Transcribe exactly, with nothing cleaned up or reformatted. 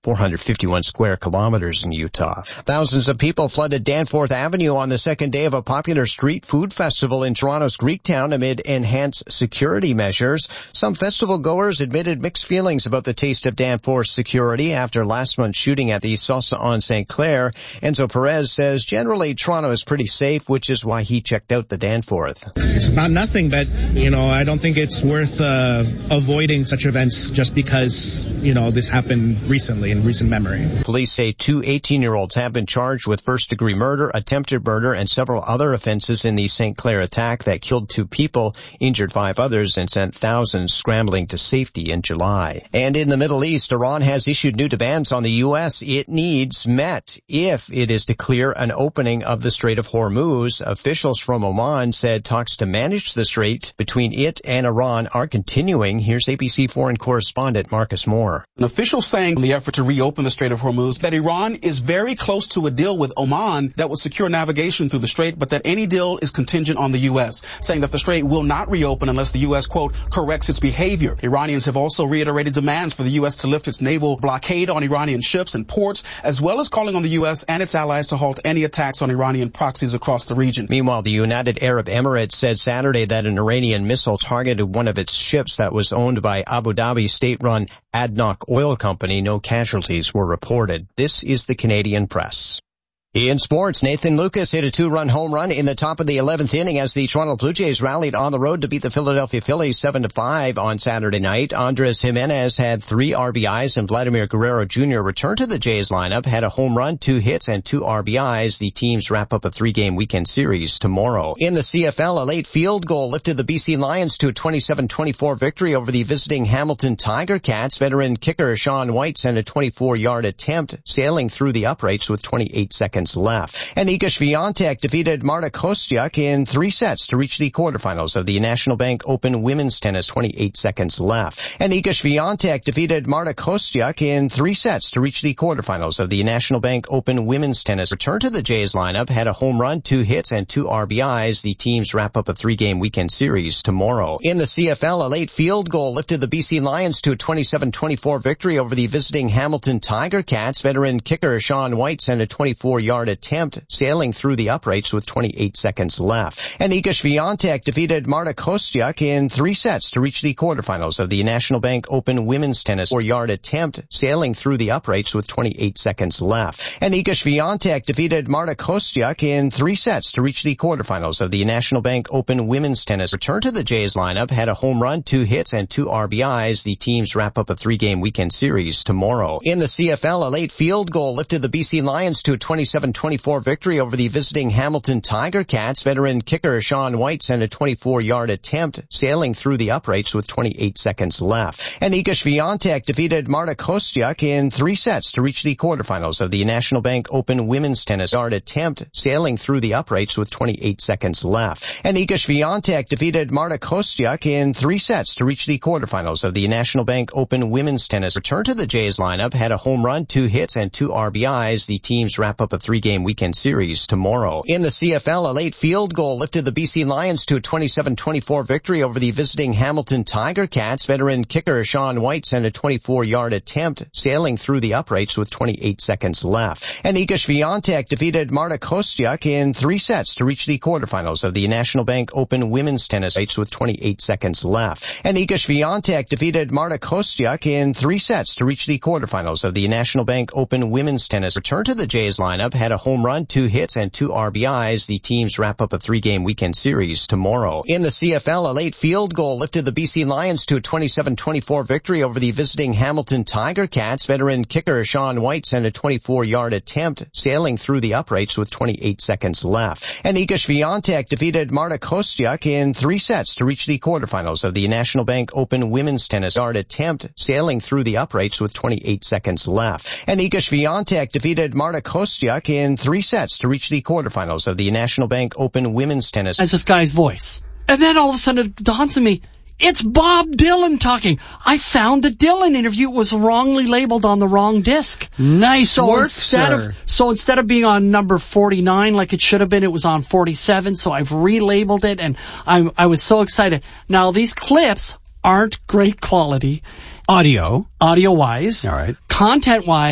four hundred fifty-one square kilometers in Utah. Thousands of people flooded Danforth Avenue on the second day of a popular street food festival in Toronto's Greektown amid enhanced security measures. Some festival goers admitted mixed feelings about the taste of Danforth's security after last month's shooting at the Salsa on Saint Clair. Enzo Perez says generally Toronto is pretty safe, which is why he checked out the Danforth. It's not nothing, but, you know, I don't think it's worth uh, avoiding such events just because, you know, this happened recently, in recent memory. Police say two eighteen-year-olds have been charged with first-degree murder, attempted murder, and several other offenses in the Saint Clair attack that killed two people, injured five others, and sent thousands scrambling to safety in July. And in the Middle East, Iran has issued new demands on the U S it needs met if it is to clear an opening of the Strait of Hormuz. Officials from Oman said talks to manage the strait between it and Iran are continuing. Here's A B C foreign correspondent Marcus Moore. An official saying in the effort to reopen the Strait of Hormuz that Iran is very close to a deal with Oman that would secure navigation through the strait, but that any deal is contingent on the U S, saying that the strait will not reopen unless the U S, quote, corrects its behavior. Iranians have also reiterated demands for the U S to lift its naval blockade on Iranian ships and ports, as well as calling on the U S and its allies to halt any attacks on Iranian proxies across the region. Meanwhile, the United Arab Emirates said Saturday that an Iranian missile targeted one of its ships that was owned by Abu Dhabi state-run ADNOC Oil Company. No casualties were reported. This is the Canadian Press. In sports, Nathan Lucas hit a two-run home run in the top of the eleventh inning as the Toronto Blue Jays rallied on the road to beat the Philadelphia Phillies seven to five on Saturday night. Andres Jimenez had three R B Is and Vladimir Guerrero Junior returned to the Jays lineup, had a home run, two hits, and two R B Is. The teams wrap up a three-game weekend series tomorrow. In the C F L, a late field goal lifted the B C Lions to a twenty-seven twenty-four victory over the visiting Hamilton Tiger Cats. Veteran kicker Sean White sent a twenty-four-yard attempt sailing through the uprights with twenty-eight seconds left. And Iga Swiatek defeated Marta Kostyuk in three sets to reach the quarterfinals of the National Bank Open Women's Tennis, twenty-eight seconds left. And Iga Swiatek defeated Marta Kostyuk in three sets to reach the quarterfinals of the National Bank Open Women's Tennis. Returned to the Jays lineup, had a home run, two hits, and two R B Is. The teams wrap up a three-game weekend series tomorrow. In the C F L, a late field goal lifted the B C Lions to a twenty-seven twenty-four victory over the visiting Hamilton Tiger Cats. Veteran kicker Sean White sent a twenty-four-yard attempt sailing through the uprights with twenty-eight seconds left. And Iga Swiatek defeated Marta Kostyuk in three sets to reach the quarterfinals of the National Bank Open Women's Tennis. Four-yard attempt sailing through the uprights with twenty-eight seconds left. And Iga Swiatek defeated Marta Kostyuk in three sets to reach the quarterfinals of the National Bank Open Women's Tennis. Returned to the Jays lineup, had a home run, two hits, and two R B Is. The teams wrap up a three-game weekend series tomorrow. In the C F L, a late field goal lifted the B C Lions to a twenty-seven twenty-four victory over the visiting Hamilton Tiger Cats. Veteran kicker Sean White sent a twenty-four-yard attempt sailing through the uprights with twenty-eight seconds left. And Iga Swiatek defeated Marta Kostyuk in three sets to reach the quarterfinals of the National Bank Open Women's Tennis. Yard attempt sailing through the uprights with twenty-eight seconds left. And Iga Swiatek defeated Marta Kostyuk in three sets to reach the quarterfinals of the National Bank Open Women's Tennis. Returned to the Jays lineup, had a home run, two hits, and two R B Is. The teams wrap up a three-game weekend series tomorrow. In the C F L, a late field goal lifted the B C Lions to a twenty-seven twenty-four victory over the visiting Hamilton Tiger Cats. Veteran kicker Sean White sent a twenty-four-yard attempt sailing through the uprights with twenty-eight seconds left. And Iga Swiatek defeated Marta Kostyuk in three sets to reach the quarterfinals of the National Bank Open Women's Tennis with twenty-eight seconds left. And Iga Swiatek defeated Marta Kostyuk in three sets to reach the quarterfinals of the National Bank Open Women's Tennis. Returned to the Jays lineup, had a home run, two hits, and two R B Is. The teams wrap up a three-game weekend series tomorrow. In the C F L, a late field goal lifted the B C Lions to a twenty-seven twenty-four victory over the visiting Hamilton Tiger Cats. Veteran kicker Sean White sent a twenty-four-yard attempt sailing through the uprights with twenty-eight seconds left. And Iga Swiatek defeated Marta Kostyuk in three sets to reach the quarterfinals of the National Bank Open Women's Tennis. Yard attempt sailing through the uprights with twenty-eight seconds left. And Iga Swiatek defeated Marta Kostyuk in three sets to reach the quarterfinals of the National Bank Open Women's Tennis. As this guy's voice. And then all of a sudden it dawns on me, it's Bob Dylan talking. I found the Dylan interview was wrongly labeled on the wrong disc. Nice so work, instead sir. Of, so instead of being on number forty-nine like it should have been, it was on forty-seven. So I've relabeled it, and I, I was so excited. Now, these clips aren't great quality. Audio. Audio-wise. All right. Content-wise.